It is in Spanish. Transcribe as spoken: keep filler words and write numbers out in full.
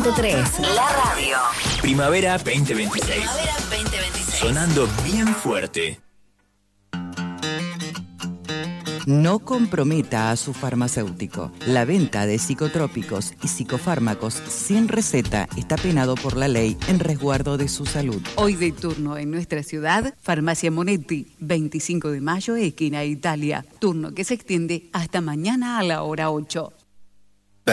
punto tres. La radio. Primavera veinte veintiséis. Primavera veinte veintiséis. Sonando bien fuerte. No comprometa a su farmacéutico. La venta de psicotrópicos y psicofármacos sin receta está penado por la ley en resguardo de su salud. Hoy de turno en nuestra ciudad, Farmacia Monetti, veinticinco de mayo, esquina Italia. Turno que se extiende hasta mañana a la hora ocho.